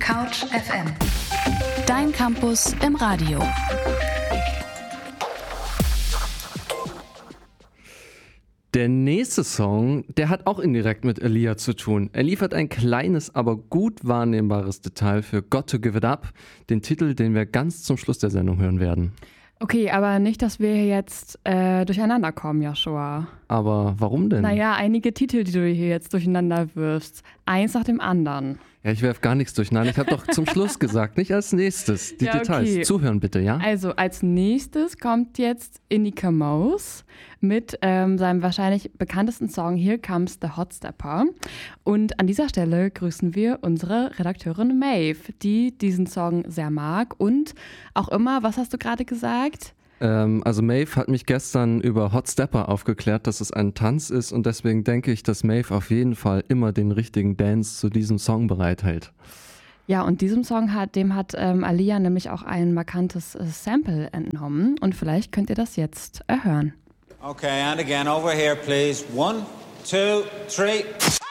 Couch FM. Dein Campus im Radio. Der nächste Song, der hat auch indirekt mit Aaliyah zu tun. Er liefert ein kleines, aber gut wahrnehmbares Detail für Got to Give It Up, den Titel, den wir ganz zum Schluss der Sendung hören werden. Okay, aber nicht, dass wir jetzt durcheinander kommen, Joshua. Aber warum denn? Naja, einige Titel, die du hier jetzt durcheinander wirfst. Eins nach dem anderen. Ja, ich werf gar nichts durcheinander. Ich habe doch zum Schluss gesagt, nicht als nächstes. Die Details. Okay. Zuhören bitte, ja? Also als nächstes kommt jetzt Inika Mose mit seinem wahrscheinlich bekanntesten Song Here Comes the Hot Stepper. Und an dieser Stelle grüßen wir unsere Redakteurin Maeve, die diesen Song sehr mag und auch immer, was hast du gerade gesagt? Also Maeve hat mich gestern über Hot Stepper aufgeklärt, dass es ein Tanz ist und deswegen denke ich, dass Maeve auf jeden Fall immer den richtigen Dance zu diesem Song bereithält. Ja, und diesem Song hat Aaliyah nämlich auch ein markantes Sample entnommen und vielleicht könnt ihr das jetzt erhören. Okay, and again, over here please. 1, 2, 3...